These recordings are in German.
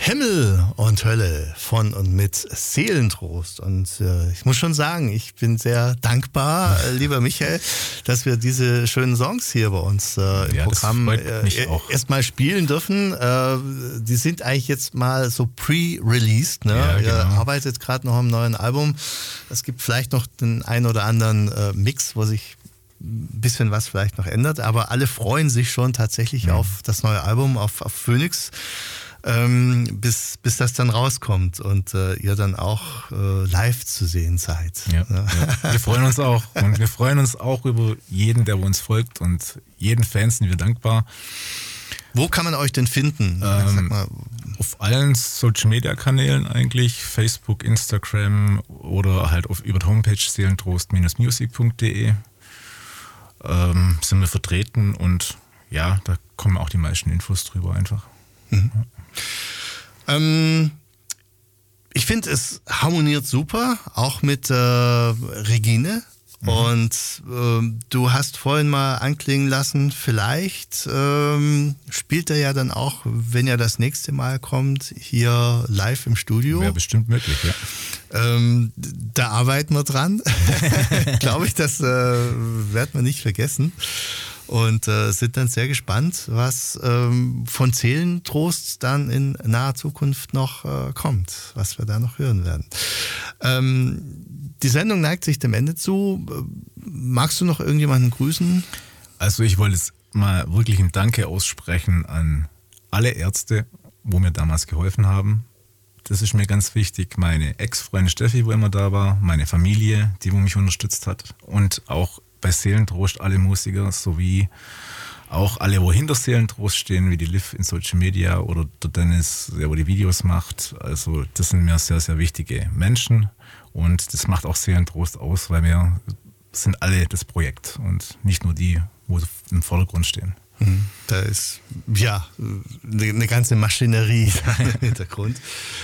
Himmel und Hölle von und mit Seelentrost. Und ich muss schon sagen, ich bin sehr dankbar, lieber Michael, dass wir diese schönen Songs hier bei uns im Programm erstmal spielen dürfen. Die sind eigentlich jetzt mal so pre-released. Ne? Ja, genau. Ihr arbeitet gerade noch am neuen Album. Es gibt vielleicht noch den einen oder anderen Mix, wo sich ein bisschen was vielleicht noch ändert. Aber alle freuen sich schon tatsächlich auf das neue Album, auf Phoenix. Bis das dann rauskommt und ihr dann auch live zu sehen seid. Ja. Wir freuen uns auch. Und wir freuen uns auch über jeden, der uns folgt, und jeden Fans sind wir dankbar. Wo kann man euch denn finden? Sag mal. Auf allen Social-Media-Kanälen eigentlich, Facebook, Instagram oder halt über die Homepage seelentrost-music.de sind wir vertreten, und ja, da kommen auch die meisten Infos drüber einfach. Mhm. Ich finde, es harmoniert super, auch mit Regine. Und du hast vorhin mal anklingen lassen, vielleicht spielt er ja dann auch, wenn er das nächste Mal kommt, hier live im Studio. Wäre bestimmt möglich, ja. Da arbeiten wir dran. Glaube ich, das werden wir nicht vergessen. Und sind dann sehr gespannt, was von Seelentrost dann in naher Zukunft noch kommt, was wir da noch hören werden. Die Sendung neigt sich dem Ende zu. Magst du noch irgendjemanden grüßen? Also ich wollte jetzt mal wirklich ein Danke aussprechen an alle Ärzte, wo mir damals geholfen haben. Das ist mir ganz wichtig. Meine Ex-Freundin Steffi, wo immer da war, meine Familie, die wo mich unterstützt hat, und auch bei Seelentrost alle Musiker, sowie auch alle, wo hinter Seelentrost stehen, wie die Liv in Social Media oder der Dennis, der wo die Videos macht. Also das sind mir sehr, sehr wichtige Menschen, und das macht auch Seelentrost aus, weil wir sind alle das Projekt und nicht nur die, wo im Vordergrund stehen. Da ist ja eine ganze Maschinerie im Hintergrund.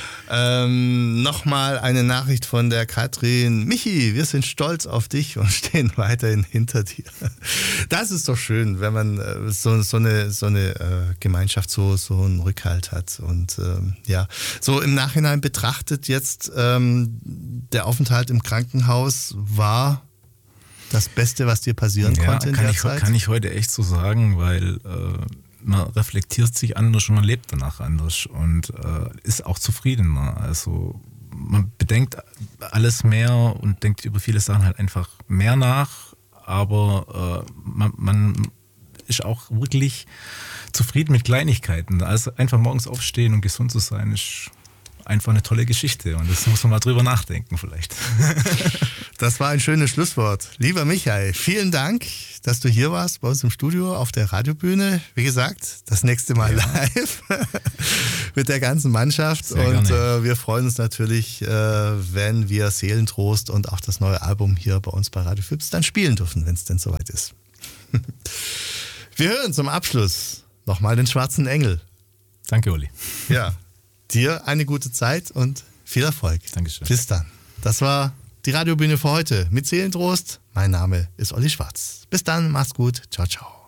Nochmal eine Nachricht von der Katrin. Michi, wir sind stolz auf dich und stehen weiterhin hinter dir. Das ist doch schön, wenn man so eine Gemeinschaft, so einen Rückhalt hat. Und ja, so im Nachhinein betrachtet jetzt, der Aufenthalt im Krankenhaus war das Beste, was dir passieren konnte in der Zeit? Kann ich heute echt so sagen, weil man reflektiert sich anders und man lebt danach anders und ist auch zufriedener. Also man bedenkt alles mehr und denkt über viele Sachen halt einfach mehr nach, aber man ist auch wirklich zufrieden mit Kleinigkeiten. Also einfach morgens aufstehen und gesund zu sein, ist einfach eine tolle Geschichte, und das muss man mal drüber nachdenken vielleicht. Das war ein schönes Schlusswort. Lieber Michael, vielen Dank, dass du hier warst bei uns im Studio auf der Radiobühne. Wie gesagt, das nächste Mal live mit der ganzen Mannschaft. Sehr und wir freuen uns natürlich, wenn wir Seelentrost und auch das neue Album hier bei uns bei Radio Fips dann spielen dürfen, wenn es denn soweit ist. Wir hören zum Abschluss nochmal den Schwarzen Engel. Danke, Uli. Ja. Dir eine gute Zeit und viel Erfolg. Dankeschön. Bis dann. Das war die Radiobühne für heute mit Seelentrost. Mein Name ist Olli Schwarz. Bis dann, mach's gut. Ciao, ciao.